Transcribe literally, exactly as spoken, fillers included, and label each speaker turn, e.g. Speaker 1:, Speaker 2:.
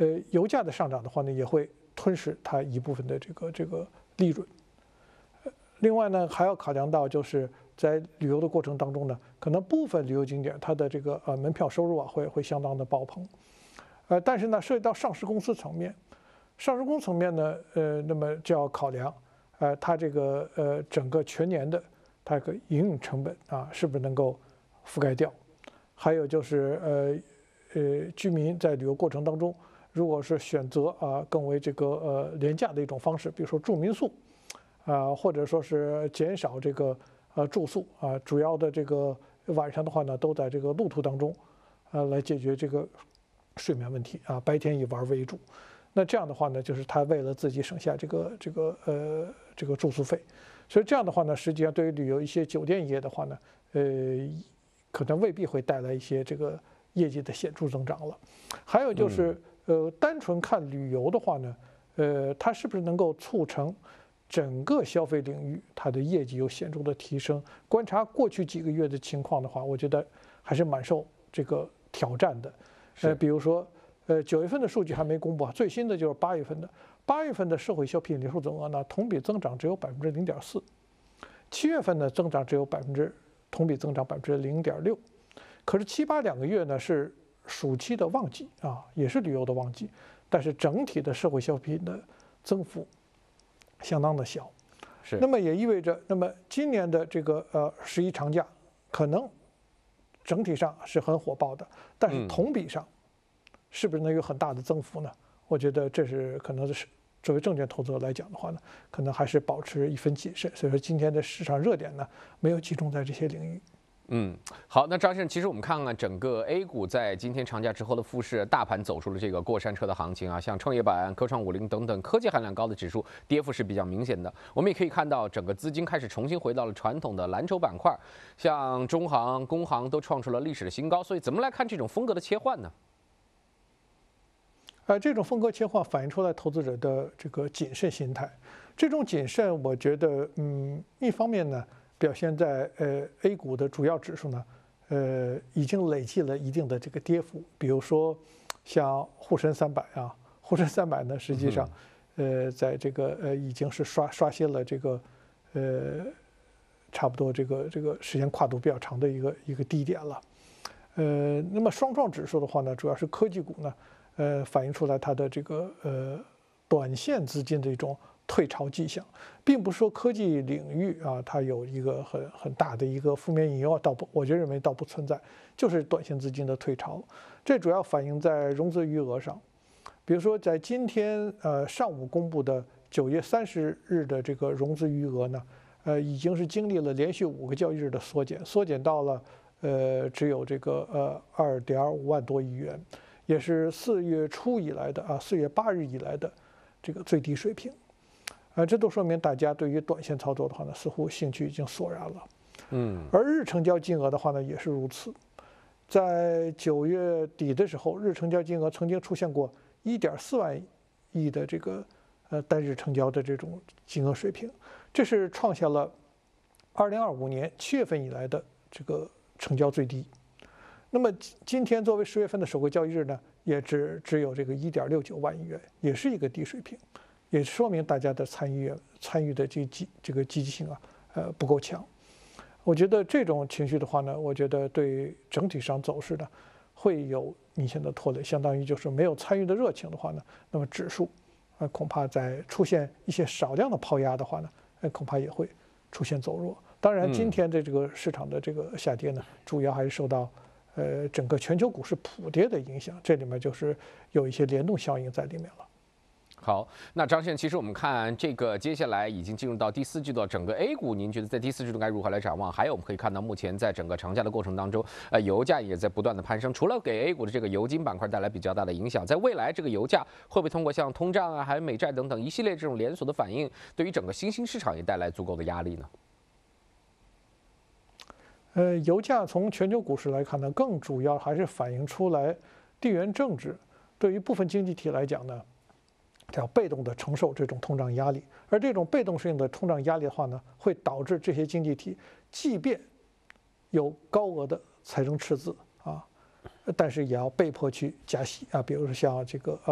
Speaker 1: 呃，油价的上涨的话呢，也会吞噬它一部分的这个这个利润。呃，另外呢，还要考量到就是在旅游的过程当中呢，可能部分旅游景点它的这个呃门票收入啊会会相当的爆棚。呃，但是呢，涉及到上市公司层面，上市公司层面呢，呃，那么就要考量，呃，它这个呃整个全年的它个营运成本啊，是不是能够覆盖掉？还有就是呃呃，居民在旅游过程当中，如果是选择啊更为这个呃廉价的一种方式，比如说住民宿，啊，或者说是减少这个呃住宿啊，主要的这个晚上的话呢，都在这个路途当中，呃，来解决这个睡眠问题啊，白天以玩为主。那这样的话呢，就是他为了自己省下这个这个呃这个住宿费，所以这样的话呢，实际上对于旅游一些酒店业的话呢，呃，可能未必会带来一些这个业绩的显著增长了。还有就是，呃，单纯看旅游的话呢，呃，它是不是能够促成整个消费领域它的业绩有显著的提升？观察过去几个月的情况的话，我觉得还是蛮受这个挑战的。呃，比如说。呃，九月份的数据还没公布啊，最新的就是八月份的。八月份的社会消费品零售总额呢，同比增长只有百分之零点四。七月份的增长只有百分之，同比增长百分之零点六。可是七八两个月呢是暑期的旺季啊，也是旅游的旺季，但是整体的社会消费品的增幅相当的小。
Speaker 2: 是。
Speaker 1: 那么也意味着，那么今年的这个呃十一长假可能整体上是很火爆的，但是同比上。嗯是不是能有很大的增幅呢？我觉得这是可能是作为证券投资者来讲的话呢，可能还是保持一分谨慎。所以说今天的市场热点呢，没有集中在这些领域。
Speaker 2: 嗯，好，那张先生，其实我们看看整个 A 股在今天长假之后的复市，大盘走出了这个过山车的行情啊，像创业板、科创五零等等科技含量高的指数跌幅是比较明显的。我们也可以看到，整个资金开始重新回到了传统的蓝筹板块，像中航、工行都创出了历史的新高。所以怎么来看这种风格的切换呢？
Speaker 1: 呃，这种风格切换反映出来投资者的这个谨慎心态。这种谨慎，我觉得，嗯，一方面呢，表现在呃 A 股的主要指数呢，呃，已经累计了一定的这个跌幅。比如说，像沪深三百啊，沪深三百呢，实际上，呃，在这个呃已经是刷刷新了这个呃差不多这个这个时间跨度比较长的一个一个低点了。呃，那么双创指数的话呢，主要是科技股呢。呃，反映出来它的这个呃短线资金的一种退潮迹象，并不是说科技领域啊它有一个很很大的一个负面隐忧啊，倒不，我觉得认为倒不存在，就是短线资金的退潮。这主要反映在融资余额上，比如说在今天呃上午公布的九月三十日的这个融资余额呢，呃已经是经历了连续五个交易日的缩减，缩减到了呃只有这个呃二点五万多亿元。也是四月初以来的啊，四月八日以来的这个最低水平，啊，这都说明大家对于短线操作的话呢，似乎兴趣已经索然了。
Speaker 2: 嗯，
Speaker 1: 而日成交金额的话呢，也是如此。在九月底的时候，日成交金额曾经出现过一点四万亿的这个呃单日成交的这种金额水平，这是创下了二零二五年七月份以来的这个成交最低。那么今天作为十月份的首个交易日呢，也只只有这个一点六九万亿元，也是一个低水平，也说明大家的参与参与的这积这个积极性啊，呃不够强。我觉得这种情绪的话呢，我觉得对整体上走势呢会有明显的拖累，相当于就是没有参与的热情的话呢，那么指数呃恐怕在出现一些少量的抛压的话呢，呃恐怕也会出现走弱。当然，今天的这个市场的这个下跌呢，主要还是受到。呃，整个全球股市普跌的影响，这里面就是有一些联动效应在里面了。
Speaker 2: 好，那张先生，其实我们看这个接下来已经进入到第四季度，整个 A 股，您觉得在第四季度该如何来展望？还有，我们可以看到目前在整个长假的过程当中，呃，油价也在不断的攀升，除了给 A 股的这个油金板块带来比较大的影响，在未来这个油价会不会通过像通胀啊，还有美债等等一系列这种连锁的反应，对于整个新兴市场也带来足够的压力呢？
Speaker 1: 呃，油价从全球股市来看呢，更主要还是反映出来地缘政治对于部分经济体来讲呢，要被动的承受这种通胀压力，而这种被动性的通胀压力的话呢，会导致这些经济体即便有高额的财政赤字啊，但是也要被迫去加息啊，比如说像这个呃。